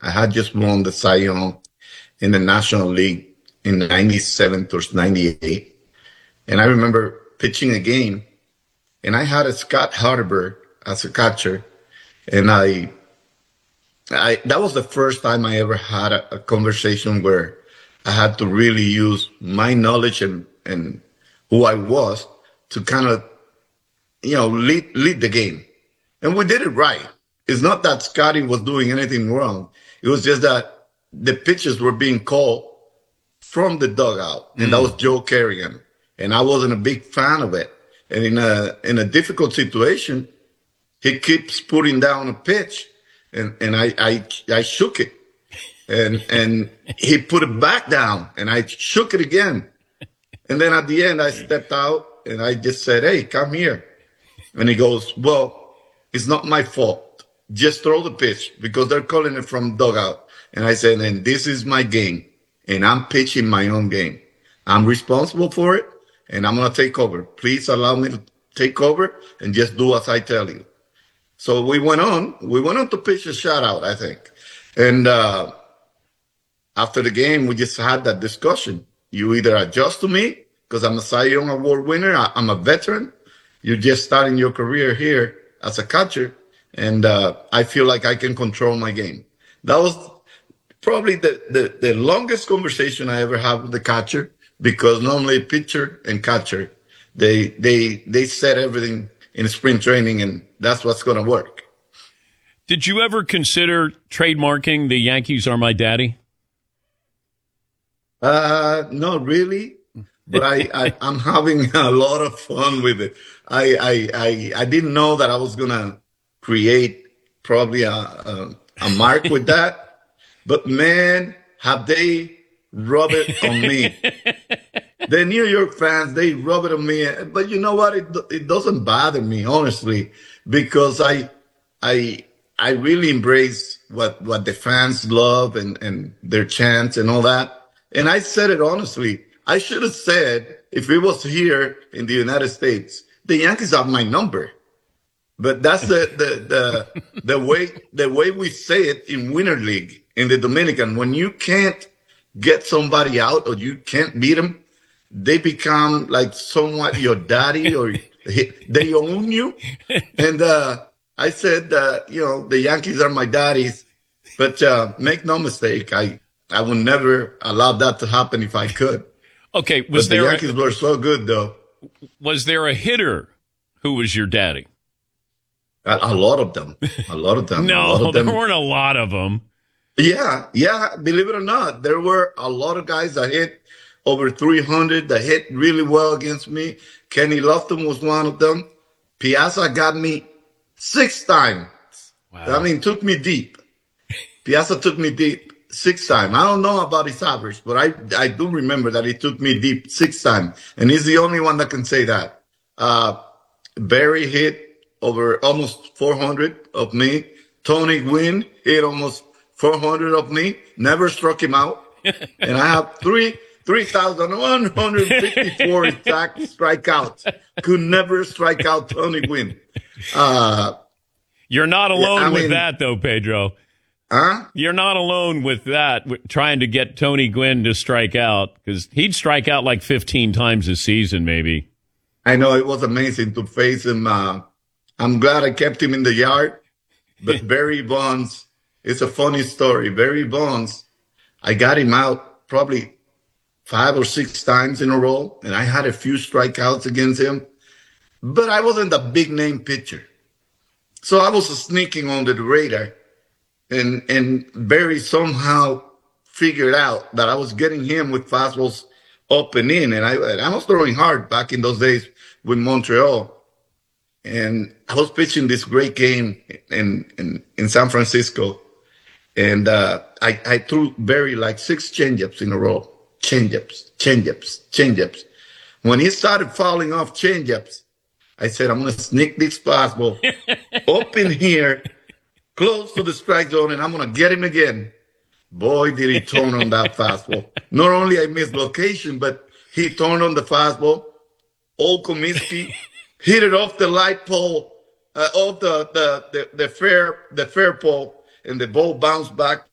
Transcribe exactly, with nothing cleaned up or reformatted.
I had just won the Cy Young in the National League in ninety-seven to ninety-eight. And I remember pitching a game, and I had a Scott Harberg as a catcher. And I, I, that was the first time I ever had a, a conversation where I had to really use my knowledge and, and who I was to kind of, you know, lead, lead the game. And we did it right. It's not that Scotty was doing anything wrong. It was just that the pitches were being called from the dugout, and mm. that was Joe Kerrigan. And I wasn't a big fan of it. And in a in a difficult situation, he keeps putting down a pitch, and, and I, I I shook it. And and he put it back down, and I shook it again. And then at the end, I stepped out, and I just said, "Hey, come here." And he goes, "Well, it's not my fault. Just throw the pitch because they're calling it from dugout." And I said, "And this is my game, and I'm pitching my own game. I'm responsible for it, and I'm going to take over. Please allow me to take over and just do as I tell you." So we went on. We went on to pitch a shutout, I think. And uh, after the game, we just had that discussion. You either adjust to me because I'm a Cy Young Award winner. I, I'm a veteran. You're just starting your career here as a catcher, and uh, I feel like I can control my game. That was probably the, the, the longest conversation I ever had with the catcher, because normally pitcher and catcher, they they they set everything in spring training, and that's what's going to work. Did you ever consider trademarking "The Yankees Are My Daddy"? Uh, not really, but I, I I'm having a lot of fun with it. I I I, I didn't know that I was going to create probably a, a a mark with that. But, man, have they rubbed it on me. The New York fans, they rub it on me. But you know what? It it doesn't bother me, honestly, because I I I really embrace what, what the fans love and, and their chants and all that. And I said it honestly. I should have said, if it was here in the United States, the Yankees have my number. But that's the, the, the, the way, the way we say it in Winter League. In the Dominican, when you can't get somebody out or you can't beat them, they become like somewhat your daddy, or they own you. And uh, I said, uh, you know, the Yankees are my daddies. But uh, make no mistake, I, I would never allow that to happen if I could. Okay, was but there the Yankees a, were so good, though. Was there a hitter who was your daddy? A, a lot of them. A lot of them. no, of them. There weren't a lot of them. Yeah, yeah, believe it or not, there were a lot of guys that hit over three hundred, that hit really well against me. Kenny Lofton was one of them. Piazza got me six times. Wow. I mean, took me deep. Piazza took me deep six times. I don't know about his average, but I, I do remember that he took me deep six times. And he's the only one that can say that. Uh, Barry hit over almost four hundred of me. Tony Gwynn hit almost four hundred of me, never struck him out. And I have three, three thousand one hundred fifty-four exact strikeouts. Could never strike out Tony Gwynn. Uh, You're not alone yeah, with mean, that, though, Pedro. Huh? You're not alone with that, with trying to get Tony Gwynn to strike out, because he'd strike out like fifteen times a season, maybe. I know, it was amazing to face him. Uh, I'm glad I kept him in the yard. But Barry Bonds, it's a funny story. Barry Bonds, I got him out probably five or six times in a row, and I had a few strikeouts against him. But I wasn't a big-name pitcher. So I was sneaking under the radar. And, and Barry somehow figured out that I was getting him with fastballs up and in. And I, I was throwing hard back in those days with Montreal. And I was pitching this great game in, in, in San Francisco. And uh, I, I threw Barry like six changeups in a row. Changeups, changeups, changeups. When he started fouling off changeups, I said, I'm going to sneak this fastball up in here, close to the strike zone, and I'm going to get him again. Boy, did he turn on that fastball. Not only I missed location, but he turned on the fastball. Old Comiskey hit it off the light pole, uh, off the, the, the, the fair, the fair pole, and the ball bounced back